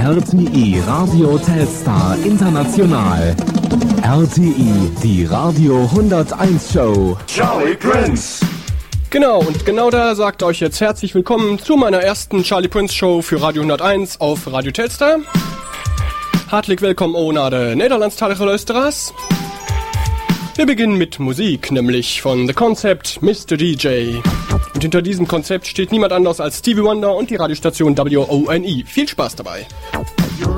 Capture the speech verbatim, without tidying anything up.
R T I Radio Telstar International. R T I, die Radio hunderteins Show. Charlie Prince. Genau, und genau da sagt euch jetzt herzlich willkommen zu meiner ersten Charlie Prince Show für Radio hunderteins auf Radio Telstar. Hartelijk willkommen auch nach der Nederlandstalige Luisteraars. Wir beginnen mit Musik, nämlich von The Concept, Mister D J. Und hinter diesem Konzept steht niemand anders als Stevie Wonder und die Radiostation W O N E. Viel Spaß dabei.